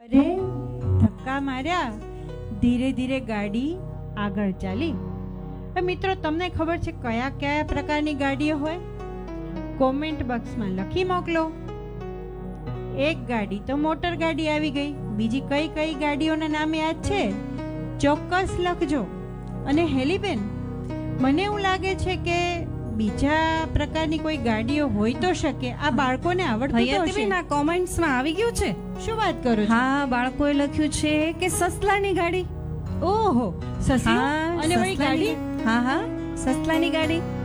રે ધક્કા માર્યા, ધીરે ધીરે ગાડી આગળ ચાલી. મિત્રો, તમને ખબર છે કયા કયા પ્રકારની ગાડીઓ હોય? કોમેન્ટ બોક્સમાં લખી મોકલો. એક ગાડી તો મોટર ગાડી આવી ગઈ. બીજી કઈ કઈ ગાડીઓના નામ યાદ છે? ચોક્કસ લખજો. અને હેલીબેન, મને એવું લાગે છે કે બીજા પ્રકારની કોઈ ગાડીઓ હોય તો શકે. આ બાળકોને આવડતું તો હશે. બેન, આ કોમેન્ટ્સમાં આવી ગયું છે. શું વાત કરો છો? હા, બાળકોએ લખ્યું છે કે સસલાની ગાડી. ઓહો, સસલું હા, અને વળી ગાડી. હા હા, સસલાની ગાડી.